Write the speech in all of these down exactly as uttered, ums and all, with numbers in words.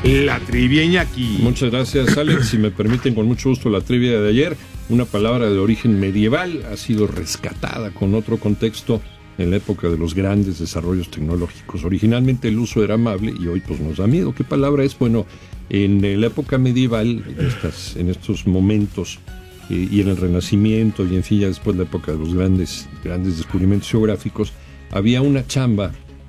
La trivia, Iñaki. Muchas gracias, Alex. Si me permiten, con mucho gusto, la trivia de ayer. Una palabra de origen medieval ha sido rescatada con otro contexto en la época de los grandes desarrollos tecnológicos. Originalmente el uso era amable y hoy pues nos da miedo. ¿Qué palabra es? Bueno, en la época medieval, en, estas, en estos momentos, eh, y en el Renacimiento, y en fin, ya después de la época de los grandes, grandes descubrimientos geográficos, había una chamba,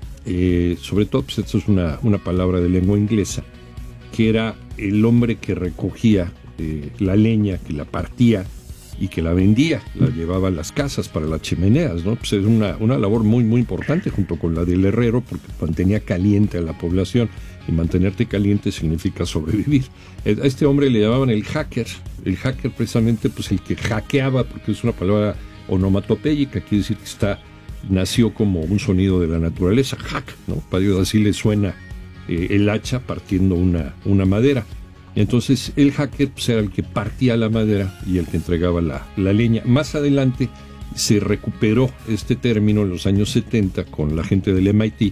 eh, sobre todo, pues esto es una, una palabra de lengua inglesa, que era el hombre que recogía eh, la leña, que la partía y que la vendía, la llevaba a las casas para las chimeneas, ¿no? Pues es una, una labor muy, muy importante junto con la del herrero, porque mantenía caliente a la población, y mantenerte caliente significa sobrevivir. A este hombre le llamaban el hacker, el hacker precisamente, pues el que hackeaba, porque es una palabra onomatopéyica, quiere decir que está, nació como un sonido de la naturaleza, hack, ¿no? Para Dios, así le suena eh, el hacha partiendo una, una madera. Entonces el hacker pues, era el que partía la madera y el que entregaba la, la leña. Más adelante se recuperó este término en los años setenta con la gente del M I T,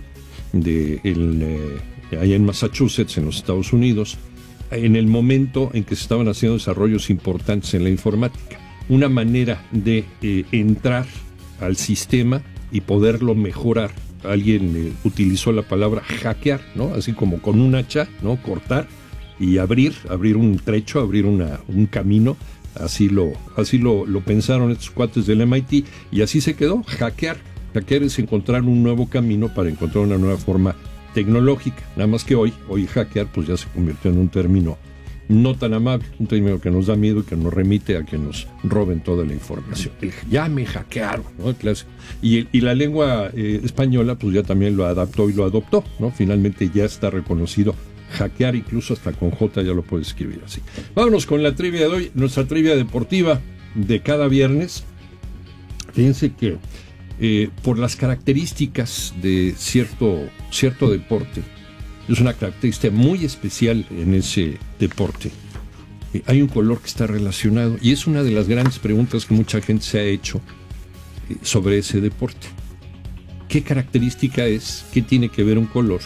de el, eh, allá en Massachusetts, en los Estados Unidos, en el momento en que se estaban haciendo desarrollos importantes en la informática. Una manera de eh, entrar al sistema y poderlo mejorar. Alguien eh, utilizó la palabra hackear, ¿no? Así como con un hacha, ¿no? Cortar y abrir, abrir un trecho, abrir una, un camino. Así lo, así lo, lo pensaron estos cuates del M I T y así se quedó. Hackear. Hackear es encontrar un nuevo camino para encontrar una nueva forma tecnológica. Nada más que hoy, hoy hackear pues ya se convirtió en un término no tan amable, un término que nos da miedo y que nos remite a que nos roben toda la información. El, ya me hackearon, ¿no? Y, y la lengua eh, española pues ya también lo adaptó y lo adoptó, ¿no? Finalmente ya está reconocido hackear, incluso hasta con J ya lo puedes escribir así. Vámonos con la trivia de hoy, nuestra trivia deportiva de cada viernes. Fíjense que eh, por las características de cierto, cierto deporte, es una característica muy especial en ese deporte. Eh, hay un color que está relacionado y es una de las grandes preguntas que mucha gente se ha hecho eh, sobre ese deporte. ¿Qué característica es? ¿Qué tiene que ver un color?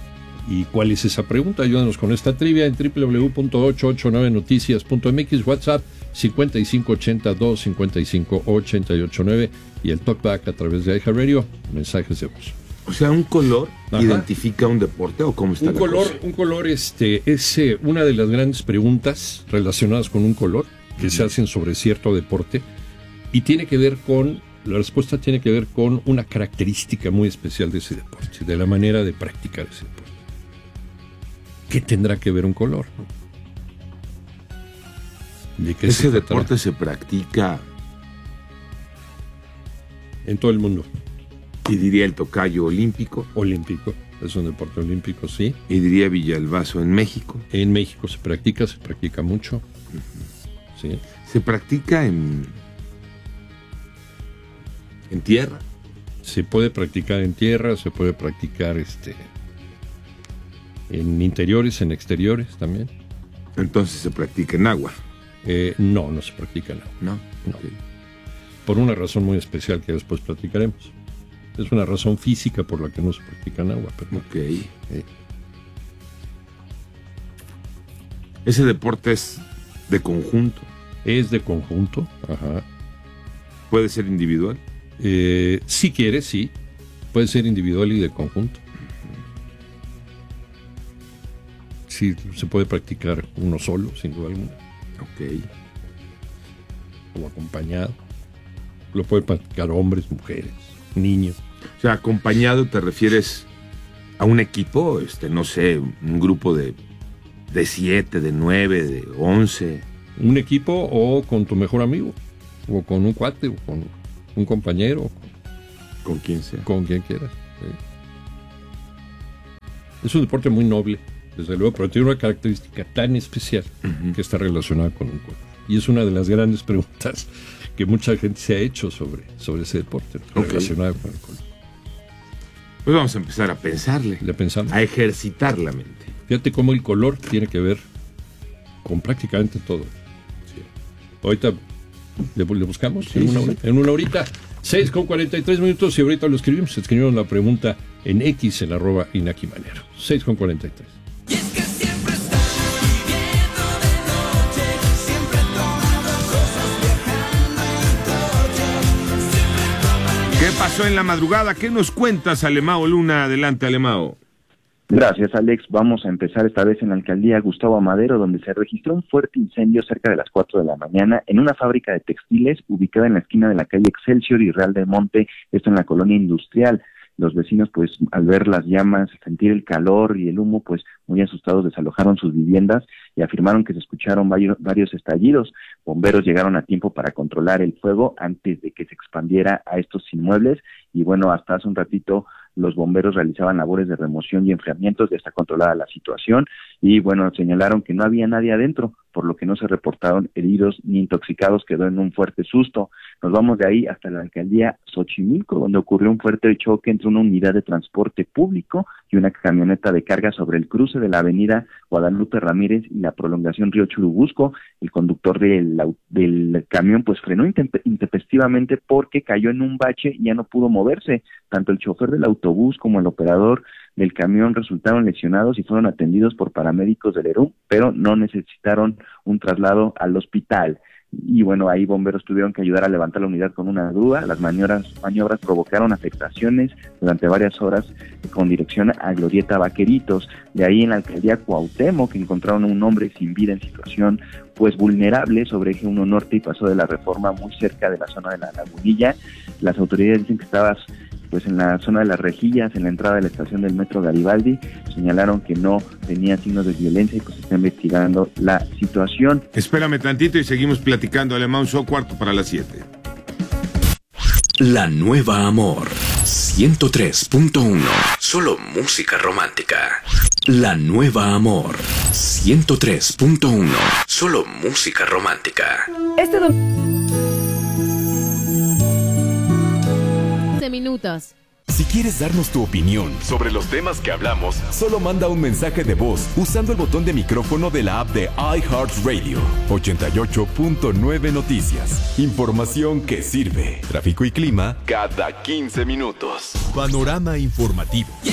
¿Y cuál es esa pregunta? Ayúdanos con esta trivia en doble u doble u doble u punto ocho ocho nueve noticias punto m x, WhatsApp cincuenta y cinco ochenta dos cincuenta y cinco ochenta y ocho nueve y el talkback a través de iHeartRadio, mensajes de voz. O sea, ¿un color Ajá. identifica un deporte o cómo está un la color, cosa? Un color este, es eh, una de las grandes preguntas relacionadas con un color que uh-huh. se hacen sobre cierto deporte y tiene que ver con, la respuesta tiene que ver con una característica muy especial de ese deporte, de la manera de practicar ese deporte. ¿Qué tendrá que ver un color? ¿De qué ese se deporte se practica en todo el mundo? Y diría el tocayo olímpico. Olímpico, es un deporte olímpico, sí. Y diría Villalbazo en México. En México se practica, se practica mucho. Uh-huh. Sí. Se practica en en tierra. Se puede practicar en tierra, se puede practicar este en interiores, en exteriores también. Entonces se practica en agua. Eh, no, no se practica en agua. No. No. Okay. Por una razón muy especial que después platicaremos. Es una razón física por la que no se practica en agua. Pero ok. Eh. Ese deporte es de conjunto. Es de conjunto, ajá. ¿Puede ser individual? Eh, si quieres, sí. Puede ser individual y de conjunto. Sí, se puede practicar uno solo, sin duda alguna. Ok. O acompañado. Lo pueden practicar hombres, mujeres, niños. O sea, acompañado te refieres a un equipo, este, no sé, un grupo de, de siete, de nueve, de once. Un equipo o con tu mejor amigo, o con un cuate, o con un compañero. Con quien sea. Con quien quieras. Sí. Es un deporte muy noble, desde luego, pero tiene una característica tan especial uh-huh. que está relacionada con un color. Y es una de las grandes preguntas que mucha gente se ha hecho sobre, sobre ese deporte, okay. relacionado con el color. Pues vamos a empezar a pensarle, ¿Le pensamos? a ejercitar la mente. Fíjate cómo el color tiene que ver con prácticamente todo. Sí. Ahorita le, le buscamos sí, en, una, sí. en una horita, seis con cuarenta y tres minutos y ahorita lo escribimos. Escribimos la pregunta en X, en arroba Iñaki Manero. seis con cuarenta y tres. Y es que siempre pasó en la madrugada? ¿Qué nos cuentas, Alemao Luna? Adelante, Alemao. Gracias, Alex. Vamos a empezar esta vez en la alcaldía Gustavo Amadero, donde se registró un fuerte incendio cerca de las cuatro de la mañana en una fábrica de textiles ubicada en la esquina de la calle Excelsior y Real del Monte, esto en la colonia industrial. Los vecinos, pues, al ver las llamas, sentir el calor y el humo, pues, muy asustados, desalojaron sus viviendas y afirmaron que se escucharon varios, varios estallidos. Bomberos llegaron a tiempo para controlar el fuego antes de que se expandiera a estos inmuebles y, bueno, hasta hace un ratito los bomberos realizaban labores de remoción y enfriamientos, ya está controlada la situación y, bueno, señalaron que no había nadie adentro, por lo que no se reportaron heridos ni intoxicados, quedó en un fuerte susto. Nos vamos de ahí hasta la alcaldía Xochimilco, donde ocurrió un fuerte choque entre una unidad de transporte público y una camioneta de carga sobre el cruce de la avenida Guadalupe Ramírez y la prolongación Río Churubusco. El conductor del, del camión pues frenó intempestivamente porque cayó en un bache y ya no pudo moverse. Tanto el chofer del autobús como el operador del camión resultaron lesionados y fueron atendidos por paramédicos del E R U M, pero no necesitaron un traslado al hospital. Y bueno, ahí bomberos tuvieron que ayudar a levantar la unidad con una grúa. Las maniobras, maniobras provocaron afectaciones durante varias horas con dirección a Glorieta Vaqueritos. De ahí en la alcaldía Cuauhtémoc, que encontraron a un hombre sin vida en situación pues vulnerable sobre eje uno norte y pasó de la Reforma muy cerca de la zona de la Lagunilla. Las autoridades dicen que estabas pues en la zona de las Rejillas, en la entrada de la estación del metro Garibaldi. Señalaron que no tenía signos de violencia y pues está investigando la situación. Espérame tantito y seguimos platicando, Alemão, son cuarto para las siete. La Nueva Amor, ciento tres punto uno, solo música romántica. La Nueva Amor, ciento tres punto uno, solo música romántica. Este domingo minutos. Si quieres darnos tu opinión sobre los temas que hablamos, solo manda un mensaje de voz usando el botón de micrófono de la app de iHeartRadio. ochenta y ocho punto nueve Noticias. Información que sirve. Tráfico y clima cada quince minutos. Panorama informativo.